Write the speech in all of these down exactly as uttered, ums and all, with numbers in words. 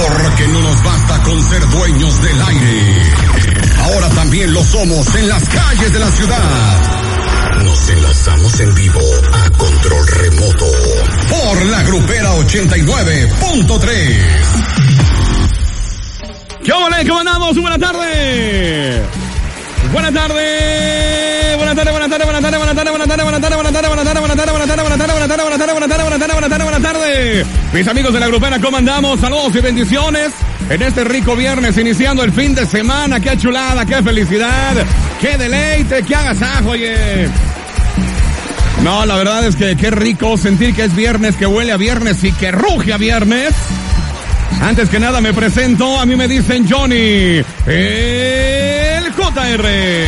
Porque no nos basta con ser dueños del aire. Ahora también lo somos en las calles de la ciudad. Nos enlazamos en vivo a control remoto por la Grupera ochenta y nueve punto tres. ¿Qué ole? ¿Cómo andamos? Buenas tardes. Buenas tardes. Buenas tardes, buenas tardes, buenas tardes, buenas tardes, buenas tardes, buenas tardes, buenas tardes, buenas tardes, buenas tardes, buenas tardes, buenas tardes, buenas tardes, buenas tardes, buenas tardes, buenas tardes, buenas tardes, buenas tardes. Mis amigos de la Grupera, ¿cómo andamos? Saludos y bendiciones en este rico viernes, iniciando el fin de semana. Qué chulada, qué felicidad, qué deleite, qué agasajo, oye. No, la verdad es que qué rico sentir que es viernes, que huele a viernes y que ruge a viernes. Antes que nada me presento, a mí me dicen Johnny, el J R.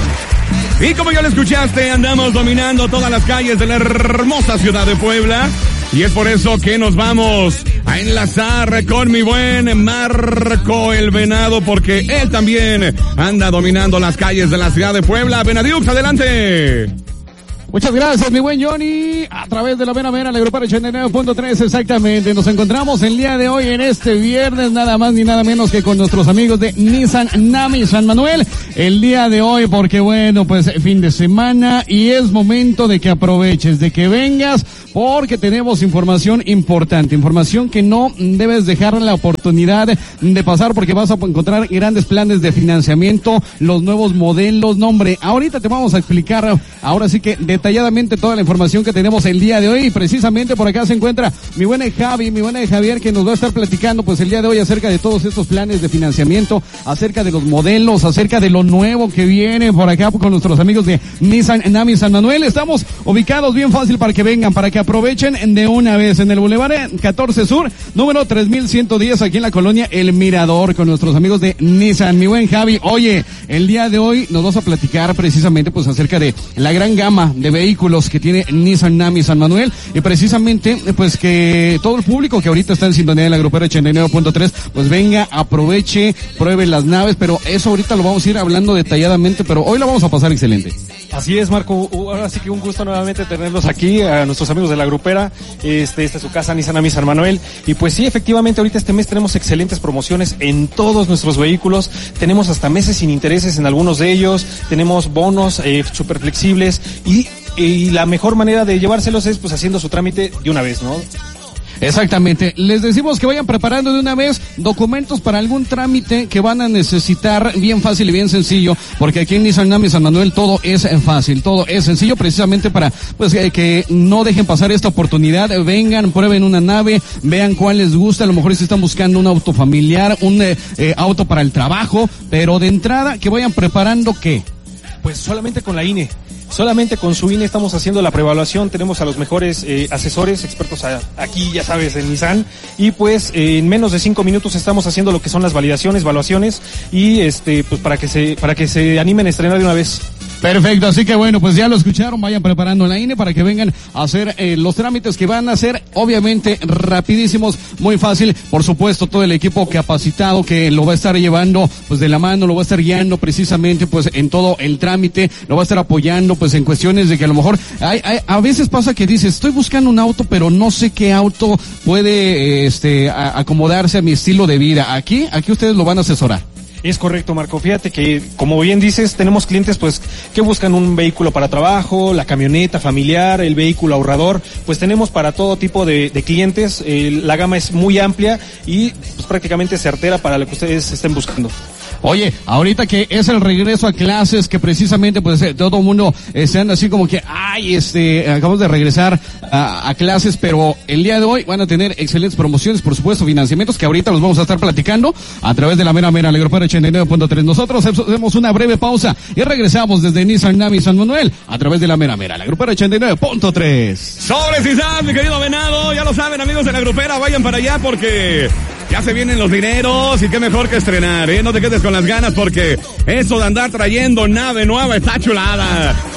Y como ya lo escuchaste, andamos dominando todas las calles de la hermosa ciudad de Puebla. Y es por eso que nos vamos a enlazar con mi buen Marco el Venado, porque él también anda dominando las calles de la ciudad de Puebla. Venadiux, adelante. Muchas gracias, mi buen Johnny. A través de la Mera Mera, la Grupera ochenta y nueve punto tres, exactamente. Nos encontramos el día de hoy, en este viernes, nada más ni nada menos que con nuestros amigos de Nissan Nami San Manuel. El día de hoy, porque bueno, pues fin de semana y es momento de que aproveches, de que vengas, porque tenemos información importante, información que no debes dejar la oportunidad de pasar, porque vas a encontrar grandes planes de financiamiento, los nuevos modelos. No, hombre, ahorita te vamos a explicar, ahora sí que de detalladamente toda la información que tenemos el día de hoy, y precisamente por acá se encuentra mi buena Javi, mi buena Javier, que nos va a estar platicando pues el día de hoy acerca de todos estos planes de financiamiento, acerca de los modelos, acerca de lo nuevo que viene por acá con nuestros amigos de Nissan Nami San Manuel. Estamos ubicados bien fácil para que vengan, para que aprovechen de una vez en el Boulevard catorce Sur, número tres mil ciento diez, aquí en la colonia El Mirador, con nuestros amigos de Nissan. Mi buen Javi, oye, el día de hoy nos vas a platicar precisamente pues acerca de la gran gama de vehículos que tiene Nissan Nami San Manuel, y precisamente pues que todo el público que ahorita está en sintonía de la Grupera ochenta y nueve punto tres pues venga, aproveche, pruebe las naves, pero eso ahorita lo vamos a ir hablando detalladamente, pero hoy lo vamos a pasar excelente. Así es, Marco, ahora sí que un gusto nuevamente tenerlos aquí, a nuestros amigos de la Grupera. Este, esta es su casa, Nissan Nami San Manuel, y pues sí, efectivamente ahorita este mes tenemos excelentes promociones en todos nuestros vehículos, tenemos hasta meses sin intereses en algunos de ellos, tenemos bonos eh, súper flexibles, y Y la mejor manera de llevárselos es pues haciendo su trámite de una vez, ¿no? Exactamente. Les decimos que vayan preparando de una vez documentos para algún trámite que van a necesitar, bien fácil y bien sencillo, porque aquí en Nissan Nami San Manuel todo es fácil, todo es sencillo, precisamente para pues eh, que no dejen pasar esta oportunidad. Vengan, prueben una nave, vean cuál les gusta. A lo mejor si están buscando un auto familiar, un eh, eh, auto para el trabajo, pero de entrada que vayan preparando ¿qué? Pues solamente con la I N E. Solamente con su I N E estamos haciendo la preevaluación, tenemos a los mejores eh, asesores, expertos a, aquí, ya sabes, en Nissan, y pues eh, en menos de cinco minutos estamos haciendo lo que son las validaciones, evaluaciones, y este, pues para que se, para que se animen a estrenar de una vez. Perfecto, así que bueno, pues ya lo escucharon, vayan preparando la I N E para que vengan a hacer eh, los trámites que van a ser obviamente rapidísimos, muy fácil. Por supuesto, todo el equipo capacitado que lo va a estar llevando pues de la mano, lo va a estar guiando precisamente pues en todo el trámite, lo va a estar apoyando pues en cuestiones de que a lo mejor hay, hay, a veces pasa que dices, estoy buscando un auto pero no sé qué auto puede eh, este a, acomodarse a mi estilo de vida. Aquí, aquí ustedes lo van a asesorar. Es correcto, Marco. Fíjate que, como bien dices, tenemos clientes pues que buscan un vehículo para trabajo, la camioneta familiar, el vehículo ahorrador. Pues tenemos para todo tipo de, de clientes. Eh, la gama es muy amplia y pues, prácticamente certera para lo que ustedes estén buscando. Oye, ahorita que es el regreso a clases, que precisamente pues eh, todo el mundo eh, se anda así como que, ay, este, acabamos de regresar a, a clases, pero el día de hoy van a tener excelentes promociones, por supuesto, financiamientos, que ahorita los vamos a estar platicando a través de la Mera Mera, la Grupera ochenta y nueve punto tres. Nosotros hacemos una breve pausa y regresamos desde Nissan Nami San Manuel a través de la Mera Mera, la Grupera ochenta y nueve punto tres. Sobres y sal, mi querido Venado, ya lo saben, amigos de la Grupera, vayan para allá porque ya se vienen los dineros y qué mejor que estrenar, ¿eh? No te quedes con las ganas porque eso de andar trayendo nave nueva está chulada.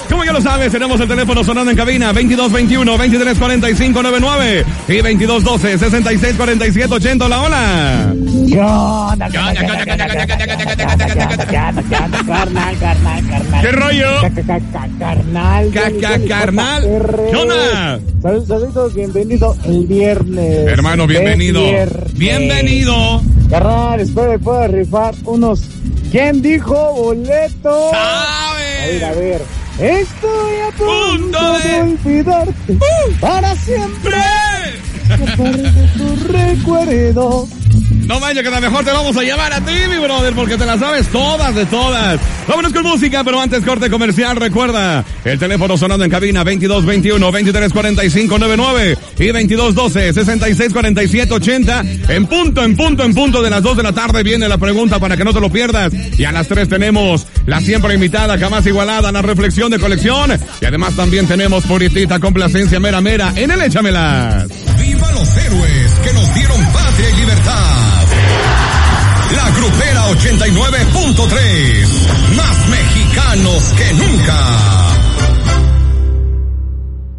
Como ya lo sabes, tenemos el teléfono sonando en cabina veintidós veintiuno, veintitrés cuarenta y cinco noventa y nueve y veintidós doce, sesenta y seis cuarenta y siete ochenta. Hola, hola. ¿Qué onda? ¿Qué onda? ¿Qué onda? ¿Qué onda? ¿Qué onda? ¿Qué onda? Carnal, carnal, carnal. ¿Qué rollo? Carnal. Caca, carnal. ¿Qué onda? Saludos, bienvenido el viernes. Hermano, bienvenido. Bienvenido. Carnal, espero que pueda rifar unos. ¿Quién dijo boleto? ¡Sabe! A ver, a ver. Estoy a punto, Punto de, de- olvidarte ¡Uh! para siempre. ¡Pre! De tu recuerdo. No manches, que la mejor te vamos a llamar a ti, mi brother, porque te la sabes todas de todas. Vámonos con música, pero antes corte comercial. Recuerda, el teléfono sonando en cabina veintidós veintiuno, veintitrés cuarenta y cinco noventa y nueve y veintidós doce, sesenta y seis cuarenta y siete ochenta. En punto, en punto, en punto de las dos de la tarde viene la pregunta para que no te lo pierdas. Y a las tres tenemos la siempre invitada, jamás igualada, la reflexión de colección. Y además también tenemos puritita complacencia mera mera en el Échamelas. ¡Viva los héroes que nos dieron patria y libertad! La Grupera ochenta y nueve punto tres, más mexicanos que nunca.